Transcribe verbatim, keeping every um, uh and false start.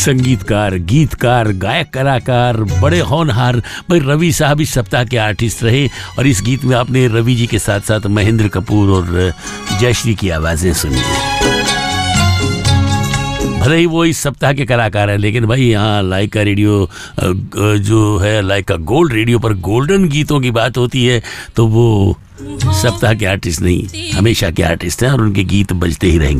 संगीतकार, गीतकार, गायक, कलाकार, बड़े होनहार भाई रवि साहब इस सप्ताह के आर्टिस्ट रहे। और इस गीत में आपने रवि जी के साथ साथ महेंद्र कपूर और जयश्री की आवाज़ें सुनी। भले ही वो इस सप्ताह के कलाकार हैं, लेकिन भाई यहाँ लाइका रेडियो जो है, लाइका गोल्ड रेडियो पर गोल्डन गीतों की बात होती है तो वो सप्ताह के आर्टिस्ट नहीं, हमेशा के आर्टिस्ट हैं और उनके गीत बजते ही रहेंगे।